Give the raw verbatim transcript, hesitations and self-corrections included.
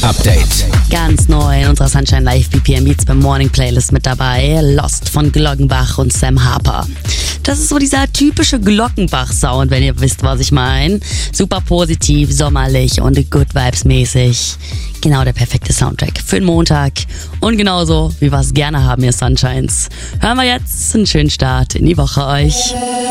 Update. Ganz neu in unserer Sunshine Live B P M Beats beim Morning Playlist mit dabei. Lost von Glockenbach und Sam Harper. Das ist so dieser typische Glockenbach-Sound, wenn ihr wisst, was ich meine. Super positiv, sommerlich und Good Vibes mäßig. Genau der perfekte Soundtrack für den Montag. Und genauso, wie wir es gerne haben, ihr Sunshines. Hören wir jetzt einen schönen Start in die Woche euch.